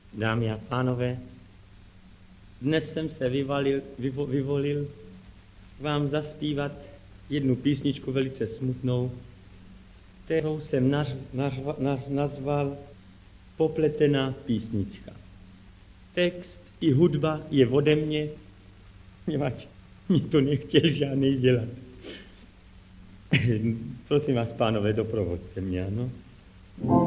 Dámy a pánové, dnes jsem se vyvolil vám zaspívat jednu písničku velice smutnou, kterou jsem nazval Popletená písnička. Text i hudba je ode mě, poněvadž mi to nechtěl žádnej dělat. Prosím vás, pánové, doprovoďte mě, ano.